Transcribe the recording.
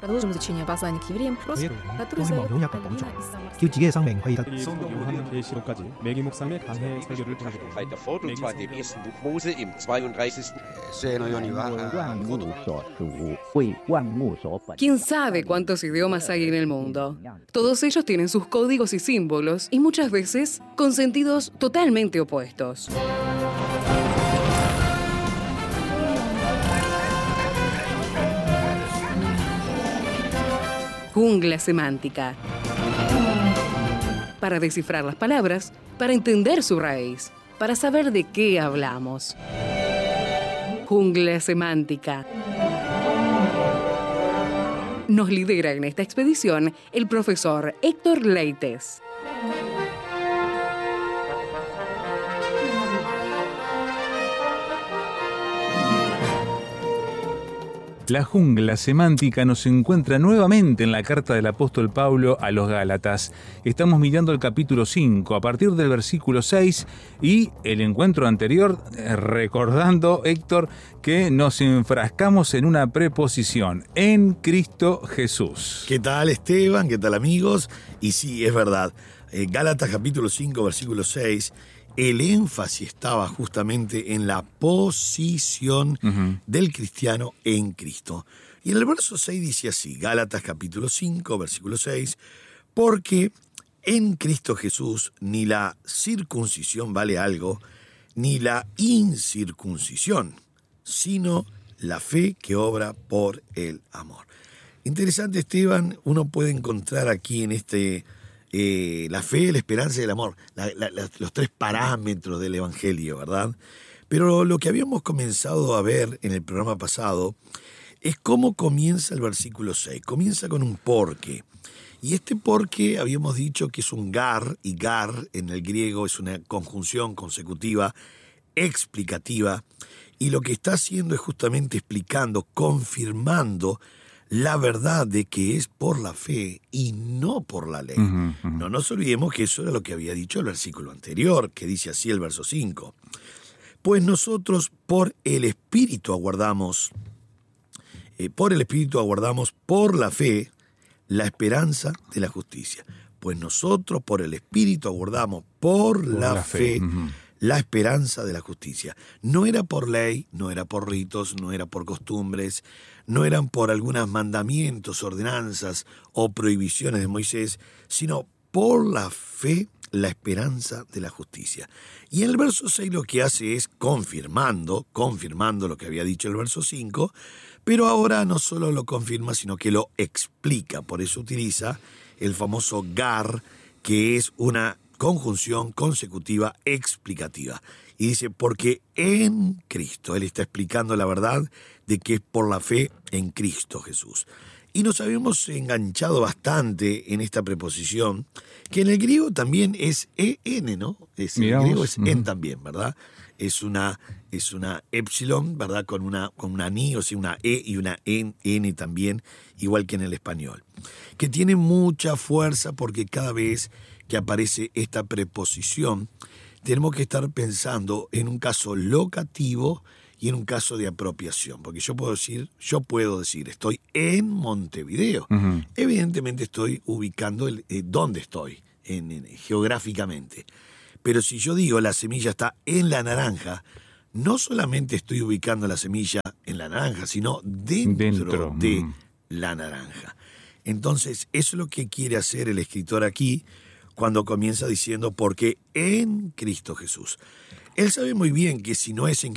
Продолжим изучение послания к евреям, который зовет Альбина из Самарского. 교직의 성명회의가 요한의 계시록까지 매기 목사님의 강해 설교를 보내드립니다. Weiter fort, und zwar in dem ersten Buch Mose im 32. ¿Quién sabe cuántos idiomas hay en el mundo? Todos ellos tienen sus códigos y símbolos y muchas veces con sentidos totalmente opuestos. Jungla semántica. Para descifrar las palabras, para entender su raíz, para saber de qué hablamos. Jungla semántica. Nos lidera en esta expedición el profesor Héctor Leites. La jungla semántica nos encuentra nuevamente en la carta del apóstol Pablo a los Gálatas. Estamos mirando el capítulo 5, a partir del versículo 6, y el encuentro anterior, recordando, Héctor, que nos enfrascamos en una preposición, en Cristo Jesús. ¿Qué tal, Esteban? ¿Qué tal, amigos? Y sí, es verdad, Gálatas capítulo 5, versículo 6, el énfasis estaba justamente en la posición del cristiano en Cristo. Y en el verso 6 dice así, Gálatas capítulo 5, versículo 6, porque en Cristo Jesús ni la circuncisión vale algo, ni la incircuncisión, sino la fe que obra por el amor. Interesante, Esteban, uno puede encontrar aquí en la fe, la esperanza y el amor, los tres parámetros del Evangelio, ¿verdad? Pero lo que habíamos comenzado a ver en el programa pasado es cómo comienza el versículo 6. Comienza con un porque. Y este porque habíamos dicho que es un gar, y gar en el griego es una conjunción consecutiva, explicativa, y lo que está haciendo es justamente explicando, confirmando la verdad de que es por la fe y no por la ley. No nos olvidemos que eso era lo que había dicho el versículo anterior, que dice así el verso 5. Pues nosotros por el Espíritu aguardamos por la fe la esperanza de la justicia. Pues nosotros por el Espíritu aguardamos por la fe la esperanza de la justicia. No era por ley, no era por ritos, no era por costumbres, no eran por algunos mandamientos, ordenanzas o prohibiciones de Moisés, sino por la fe, la esperanza de la justicia. Y en el verso 6 lo que hace es confirmando lo que había dicho el verso 5, pero ahora no solo lo confirma, sino que lo explica. Por eso utiliza el famoso gar, que es una conjunción consecutiva explicativa. Y dice, porque en Cristo, él está explicando la verdad de que es por la fe en Cristo Jesús. Y nos habíamos enganchado bastante en esta preposición, que en el griego también es en, ¿no? En el griego es en también, ¿verdad? Es una epsilon, ¿verdad? Con una ni, o sea, una e y una n también, igual que en el español. Que tiene mucha fuerza porque cada vez que aparece esta preposición, tenemos que estar pensando en un caso locativo y en un caso de apropiación. Porque yo puedo decir, estoy en Montevideo. Evidentemente estoy ubicando dónde estoy, geográficamente. Pero si yo digo la semilla está en la naranja, no solamente estoy ubicando la semilla en la naranja, sino dentro de la naranja. Entonces, eso es lo que quiere hacer el escritor aquí, cuando comienza diciendo, porque en Cristo Jesús. Él sabe muy bien que si no es en